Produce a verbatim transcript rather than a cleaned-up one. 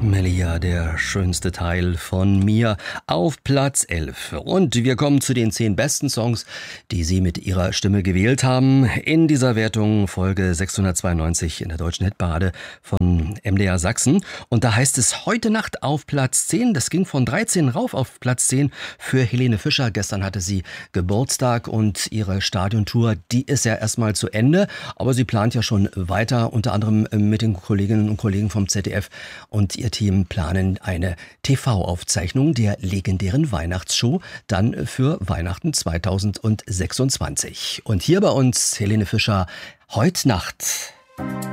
Melia, der schönste Teil von mir, auf Platz elf. Und wir kommen zu den zehn besten Songs, die Sie mit Ihrer Stimme gewählt haben. In dieser Wertung Folge sechshundertzweiundneunzig in der deutschen Hitparade von M D R Sachsen. Und da heißt es heute Nacht auf Platz zehn. Das ging von dreizehn rauf auf Platz zehn für Helene Fischer. Gestern hatte sie Geburtstag und ihre Stadiontour, die ist ja erstmal zu Ende. Aber sie plant ja schon weiter, unter anderem mit den Kolleginnen und Kollegen vom Z D F. Und ihr Team planen eine T V-Aufzeichnung der legendären Weihnachtsshow dann für Weihnachten zweitausendsechsundzwanzig. Und hier bei uns Helene Fischer, heute Nacht.